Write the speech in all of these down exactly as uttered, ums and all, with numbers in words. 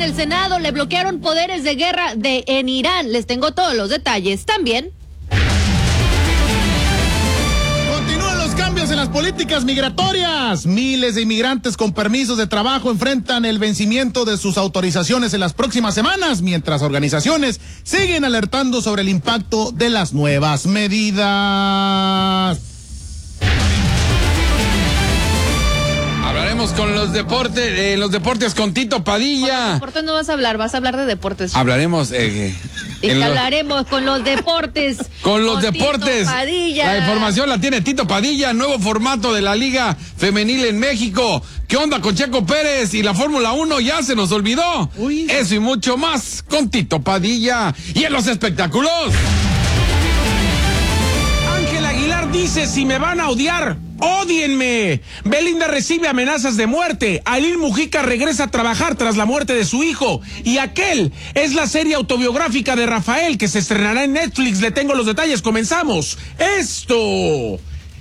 en el Senado, le bloquearon poderes de guerra de en Irán. Les tengo todos los detalles también. Continúan los cambios en las políticas migratorias. Miles de inmigrantes con permisos de trabajo enfrentan el vencimiento de sus autorizaciones en las próximas semanas, mientras organizaciones siguen alertando sobre el impacto de las nuevas medidas. Hablaremos con los deportes, eh, los deportes con Tito Padilla. Con los deportes no vas a hablar, vas a hablar de deportes. Hablaremos, eh, y que hablaremos con los deportes. Con los con deportes. Tito Padilla. La información la tiene Tito Padilla, nuevo formato de la Liga Femenil en México. ¿Qué onda con Checo Pérez y la Fórmula uno? Ya se nos olvidó. Uy. Eso y mucho más con Tito Padilla. Y en los espectáculos. Ángel Aguilar dice: si me van a odiar, ¡ódienme! Belinda recibe amenazas de muerte. Ailín Mujica regresa a trabajar tras la muerte de su hijo. Y Aquel es la serie autobiográfica de Rafael que se estrenará en Netflix. Le tengo los detalles. Comenzamos. Esto.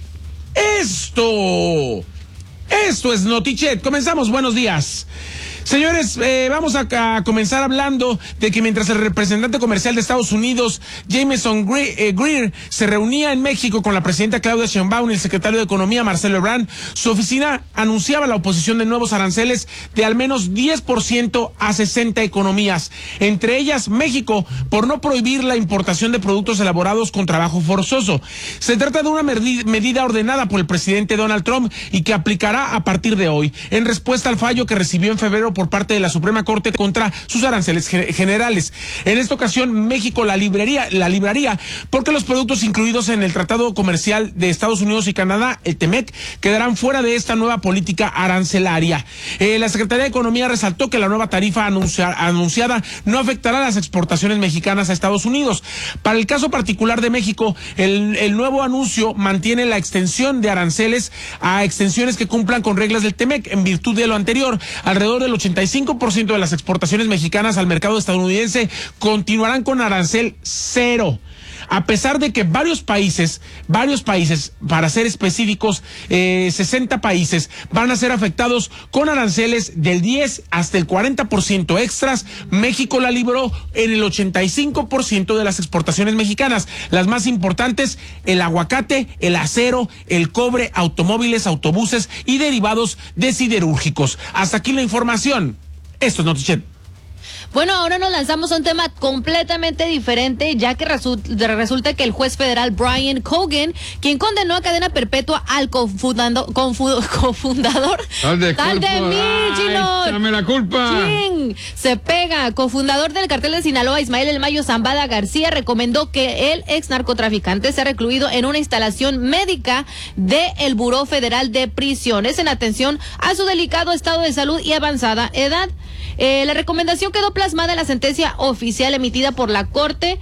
Esto. Esto es Notichet. Comenzamos. Buenos días. Señores, eh, vamos a, a comenzar hablando de que mientras el representante comercial de Estados Unidos, Jameson Greer, eh, Greer, se reunía en México con la presidenta Claudia Sheinbaum y el secretario de Economía, Marcelo Ebrard, su oficina anunciaba la oposición de nuevos aranceles de al menos diez por ciento a sesenta economías, entre ellas México, por no prohibir la importación de productos elaborados con trabajo forzoso. Se trata de una medida ordenada por el presidente Donald Trump y que aplicará a partir de hoy, en respuesta al fallo que recibió en febrero por parte de la Suprema Corte contra sus aranceles generales. En esta ocasión, México la libraría, la libraría porque los productos incluidos en el Tratado Comercial de Estados Unidos y Canadá, el T M E C, quedarán fuera de esta nueva política arancelaria. Eh, la Secretaría de Economía resaltó que la nueva tarifa anuncia, anunciada no afectará las exportaciones mexicanas a Estados Unidos. Para el caso particular de México, el, el nuevo anuncio mantiene la extensión de aranceles a extensiones que cumplan con reglas del T M E C. En virtud de lo anterior, alrededor del ochenta y cinco por ciento de las exportaciones mexicanas al mercado estadounidense continuarán con arancel cero. A pesar de que varios países, varios países, para ser específicos, eh, sesenta países, van a ser afectados con aranceles del diez hasta el cuarenta por ciento extras, México la libró en el ochenta y cinco por ciento de las exportaciones mexicanas. Las más importantes, el aguacate, el acero, el cobre, automóviles, autobuses y derivados de siderúrgicos. Hasta aquí la información. Esto es Notichet. Bueno, ahora nos lanzamos a un tema completamente diferente, ya que resu resulta que el juez federal Brian Cogan, quien condenó a cadena perpetua al cofundando, confu cofundador, tal de, tal de mí, Chino, échame la culpa. Chin, se pega, cofundador del cartel de Sinaloa, Ismael El Mayo Zambada García, recomendó que el ex narcotraficante sea recluido en una instalación médica del Buró Federal de Prisiones en atención a su delicado estado de salud y avanzada edad. Eh, la recomendación quedó plasmada en la sentencia oficial emitida por la Corte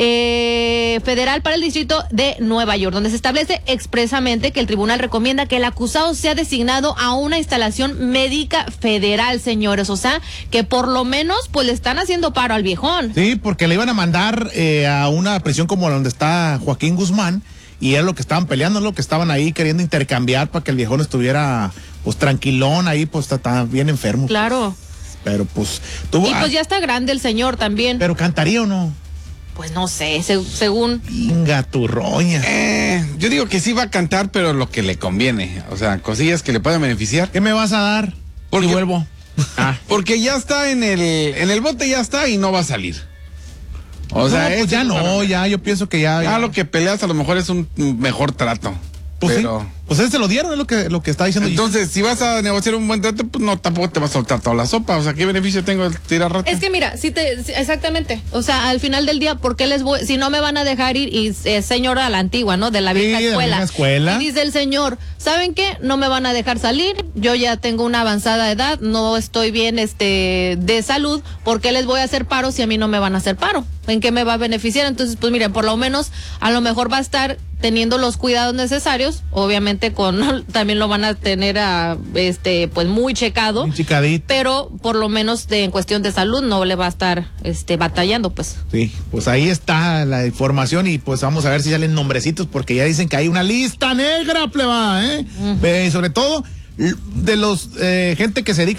eh, Federal para el Distrito de Nueva York, donde se establece expresamente que el tribunal recomienda que el acusado sea designado a una instalación médica federal, señores. O sea, que por lo menos pues le están haciendo paro al viejón. Sí, porque le iban a mandar eh, a una prisión como donde está Joaquín Guzmán, y era lo que estaban peleando, lo que estaban ahí queriendo intercambiar para que el viejón estuviera pues tranquilón ahí, pues está bien enfermo. Claro. Pero pues tuvo. Y pues ya está grande el señor también. Pero cantaría o no. Pues no sé, se, según. Venga, tu roña. Eh, yo digo que sí va a cantar, pero lo que le conviene. O sea, cosillas que le puedan beneficiar. ¿Qué me vas a dar? Porque, si vuelvo. Ah, porque ya está en el, en el bote, ya está y no va a salir. O no, sea, pues ya no, ya, yo pienso que ya. Ya, ya lo que peleas a lo mejor es un mejor trato. Pues pero... sí, pues él se lo dieron, es lo que, lo que está diciendo. Entonces, si vas a negociar un buen trato, pues no, tampoco te vas a soltar toda la sopa. O sea, ¿qué beneficio tengo de tirar rato? Es que mira, si te, si, exactamente. O sea, al final del día, ¿por qué les voy? Si no me van a dejar ir, y eh, señor a la antigua, ¿no? De la vieja sí, escuela. De la vieja escuela. Y dice el señor, ¿saben qué? No me van a dejar salir. Yo ya tengo una avanzada edad, no estoy bien este de salud. ¿Por qué les voy a hacer paro si a mí no me van a hacer paro? ¿En qué me va a beneficiar? Entonces, pues miren, por lo menos, a lo mejor va a estar teniendo los cuidados necesarios, obviamente con también lo van a tener a este pues muy checado, muy chicadito, pero por lo menos de, en cuestión de salud no le va a estar este batallando, pues. Sí, pues ahí está la información y pues vamos a ver si salen nombrecitos porque ya dicen que hay una lista negra, pleba, ¿eh? Uh-huh. Eh, sobre todo de los eh, gente que se dedica